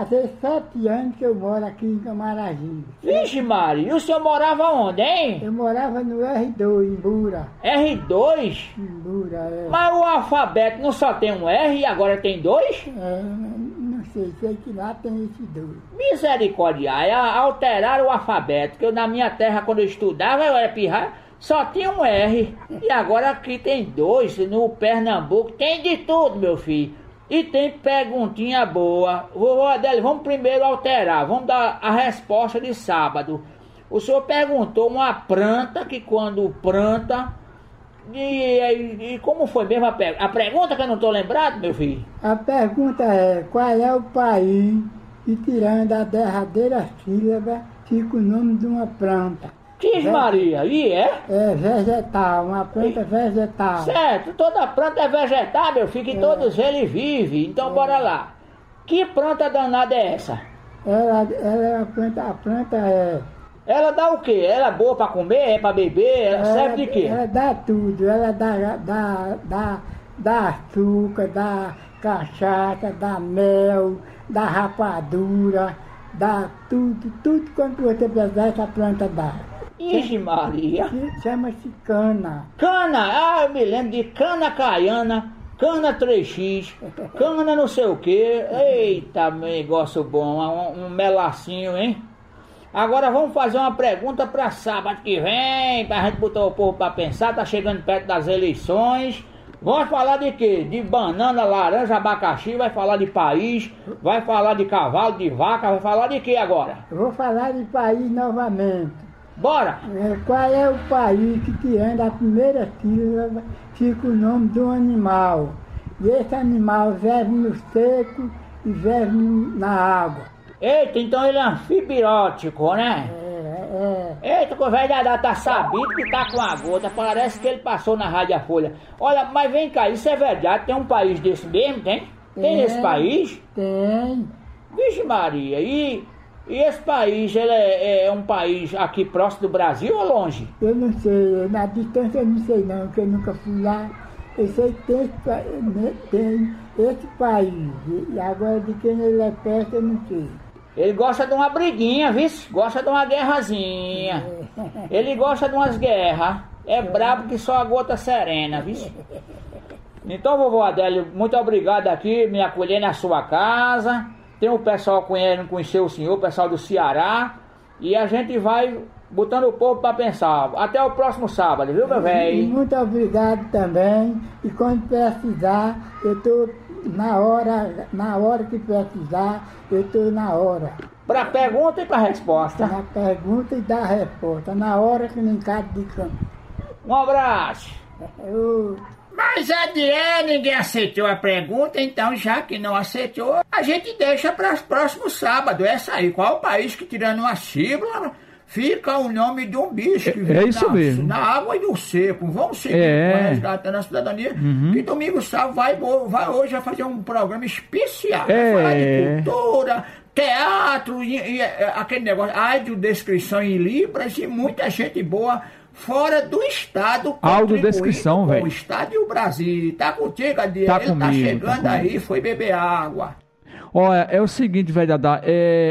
Faz 7 anos que eu moro aqui em Camaragibe. Vixe, Maria, e o senhor morava onde, hein? Eu morava no R2, em Bura. R2? Em Bura, é. Mas o alfabeto não só tem um R e agora tem 2? É, não sei que lá tem esse 2. Misericórdia, aí alteraram o alfabeto, que eu na minha terra, quando eu estudava, eu era pirraia, só tinha um R. E agora aqui tem 2, no Pernambuco tem de tudo, meu filho. E tem perguntinha boa. Vovô Adélio, vamos primeiro alterar, vamos dar a resposta de sábado. O senhor perguntou uma planta que quando planta... E como foi mesmo a pergunta? A pergunta que eu não estou lembrado, meu filho? A pergunta é, qual é o país que, tirando a derradeira sílaba, fica o nome de uma planta? Diz Maria, e é? É vegetal, uma planta vegetal. Certo, toda planta é vegetal, meu filho, e todos eles vivem. Então bora lá. Que planta danada é essa? Ela é uma planta, a planta é... Ela dá o quê? Ela é boa pra comer, é pra beber? Ela serve de quê? Ela dá tudo, ela dá açúcar, dá cachaça, dá mel, dá rapadura, dá tudo quanto você precisar, essa planta dá. Ixi Maria. Chama-se cana. Cana, eu me lembro de cana caiana, cana 3x, cana não sei o que. Eita, negócio bom, um melacinho, hein? Agora vamos fazer uma pergunta para sábado que vem, pra gente botar o povo pra pensar, tá chegando perto das eleições. Vamos falar de quê? De banana, laranja, abacaxi, vai falar de país, vai falar de cavalo, de vaca, vai falar de quê agora? Eu vou falar de país novamente. Bora! Qual é o país que, tirando a primeira sílaba, fica o nome de um animal? E esse animal vive no seco e vive na água. Eita, então ele é anfibiótico, né? Eita, que o velho Dadá tá sabido que tá com a gota, parece que ele passou na Rádio Folha. Olha, mas vem cá, isso é verdade? Tem um país desse mesmo, tem? Tem nesse país? Tem. Vixe Maria, e esse país, ele é um país aqui próximo do Brasil ou longe? Eu não sei, na distância eu não sei não, porque eu nunca fui lá. Eu sei que tem esse país, e agora de quem ele é perto eu não sei. Ele gosta de uma briguinha, viu? Gosta de uma guerrazinha. Ele gosta de umas guerras. É brabo que só a gota serena, viu? Então, vovô Adélio, muito obrigado aqui, me acolher na sua casa. Tem o pessoal querendo conhecer o senhor, o pessoal do Ceará. E a gente vai botando o povo para pensar. Até o próximo sábado, viu, meu velho? Muito obrigado também. E quando precisar, eu tô na hora que precisar, eu tô na hora. Pra pergunta e pra resposta. Na pergunta e da resposta, na hora que nem cabe de cama. Um abraço. Mas ninguém aceitou a pergunta, então já que não aceitou, a gente deixa para os próximos sábados. Essa aí, qual o país que, tirando uma sílaba, fica o nome de um bicho que vive isso mesmo. Na água e no seco. Vamos seguir resgatando a cidadania. Que domingo sábado vai hoje vai fazer um programa especial. Vai falar de cultura, teatro e aquele negócio, audiodescrição em libras e muita gente boa fora do estado. Audiodescrição, velho. O estado e o Brasil. Tá contigo, Adiel? Tá Ele comigo, tá chegando tá aí, foi beber água. Olha, é o seguinte, velho Dadá,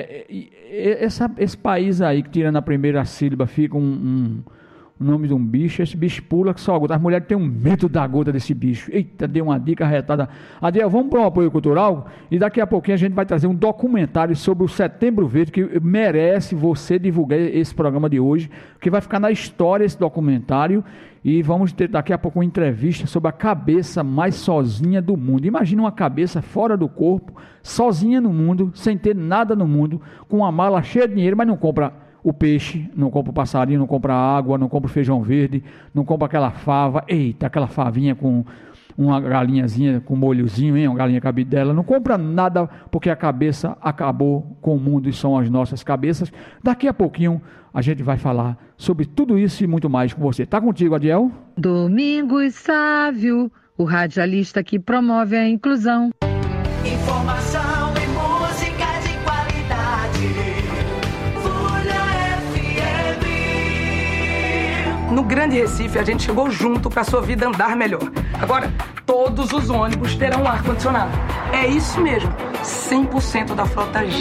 esse país aí, que tirando a primeira sílaba, fica o nome de um bicho, esse bicho pula que só a gota. As mulheres têm um medo da gota desse bicho. Eita, deu uma dica retada. Adiel, vamos para um apoio cultural e daqui a pouquinho a gente vai trazer um documentário sobre o Setembro Verde que merece você divulgar esse programa de hoje, que vai ficar na história esse documentário. E vamos ter daqui a pouco uma entrevista sobre a cabeça mais sozinha do mundo. Imagina uma cabeça fora do corpo, sozinha no mundo, sem ter nada no mundo, com uma mala cheia de dinheiro, mas não compra o peixe, não compra o passarinho, não compra a água, não compra o feijão verde, não compra aquela fava, eita, aquela favinha com uma galinhazinha com molhozinho, hein? Uma galinha cabidela, não compra nada porque a cabeça acabou com o mundo e são as nossas cabeças. Daqui a pouquinho a gente vai falar sobre tudo isso e muito mais com você. Tá contigo, Adiel? Domingos Sávio, o radialista que promove a inclusão. Informação e música de qualidade. Folha FM. No Grande Recife, a gente chegou junto para a sua vida andar melhor. Agora, todos os ônibus terão ar-condicionado. É isso mesmo, 100% da frota